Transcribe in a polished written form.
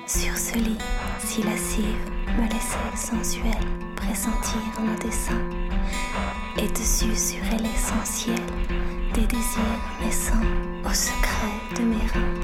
Sur ce lit, si lascive, me laissait sensuelle pressentir nos dessins. Et dessus sur l'essentiel des désirs naissants au secret de mes reins.